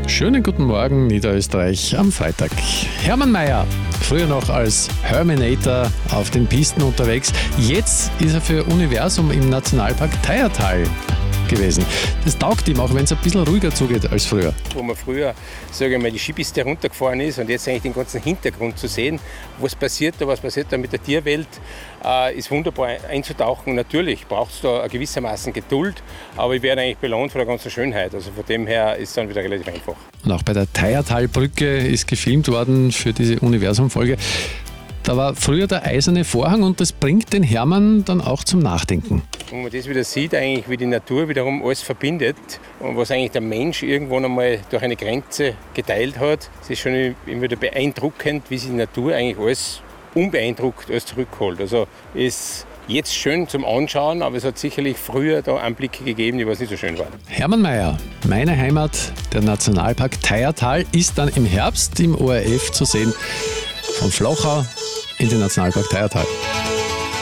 Schönen guten Morgen, Niederösterreich am Freitag. Hermann Maier, früher noch als Herminator auf den Pisten unterwegs. Jetzt ist er für Universum im Nationalpark Teiertal gewesen. Das taugt ihm, auch wenn es ein bisschen ruhiger zugeht als früher. Wo man früher, sage ich mal, die Skipiste runtergefahren ist und jetzt eigentlich den ganzen Hintergrund zu sehen, was passiert da mit der Tierwelt, ist wunderbar einzutauchen. Natürlich braucht es da gewissermaßen Geduld, aber ich werde eigentlich belohnt von der ganzen Schönheit. Also von dem her ist es dann wieder relativ einfach. Und auch bei der Teiertalbrücke ist gefilmt worden für diese Universum-Folge. Da war früher der eiserne Vorhang und das bringt den Hermann dann auch zum Nachdenken. Wenn man das wieder sieht, eigentlich wie die Natur wiederum alles verbindet und was eigentlich der Mensch irgendwann einmal durch eine Grenze geteilt hat, es ist schon immer wieder beeindruckend, wie sich die Natur eigentlich alles unbeeindruckt alles zurückholt. Also ist jetzt schön zum Anschauen, aber es hat sicherlich früher da Anblicke gegeben, die was nicht so schön waren. Hermann Maier, meine Heimat, der Nationalpark Teiertal, ist dann im Herbst im ORF zu sehen. Von Flochau in den Nationalpark Teiertal.